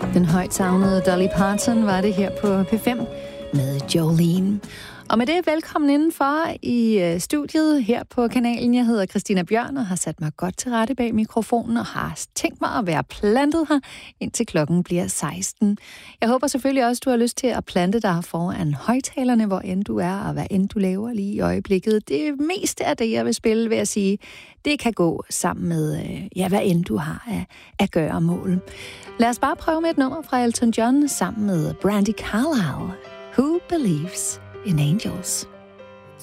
Den højt savnede Dolly Parton var det her på P5 med Jolene. Og med det velkommen indenfor i studiet her på kanalen. Jeg hedder Christina Bjørn og har sat mig godt til rette bag mikrofonen og har tænkt mig at være plantet her, indtil klokken bliver 16. Jeg håber selvfølgelig også, du har lyst til at plante dig foran højtalerne, hvor end du er og hvad end du laver lige i øjeblikket. Det meste af det, jeg vil spille, vil jeg sige, det kan gå sammen med, hvad end du har at gøre mål. Lad os bare prøve med et nummer fra Elton John sammen med Brandi Carlile. Who Believes in Angels?